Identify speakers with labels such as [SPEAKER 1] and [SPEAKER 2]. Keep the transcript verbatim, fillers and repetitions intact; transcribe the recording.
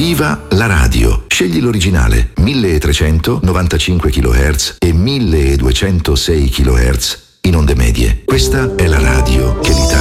[SPEAKER 1] Viva la radio! Scegli l'originale milletrecentonovantacinque chilohertz e milleduecentosei chilohertz in onde medie. Questa è la radio che l'Italia